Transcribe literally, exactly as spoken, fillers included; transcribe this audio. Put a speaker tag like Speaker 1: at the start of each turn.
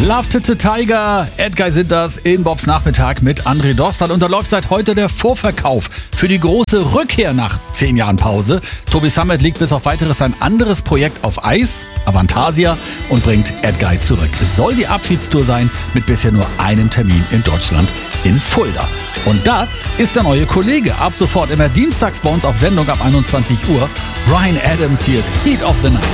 Speaker 1: Love to the Tiger, Edguy sind das in Bobs Nachmittag mit André Dostal und da läuft seit heute der Vorverkauf für die große Rückkehr nach zehn Jahren Pause. Tobi Sammet legt bis auf weiteres ein anderes Projekt auf Eis, Avantasia, und bringt Edguy zurück. Es soll die Abschiedstour sein mit bisher nur einem Termin in Deutschland, in Fulda. Und das ist der neue Kollege. Ab sofort immer dienstags bei uns auf Sendung ab einundzwanzig Uhr. Bryan Adams, hier ist Heat of the Night.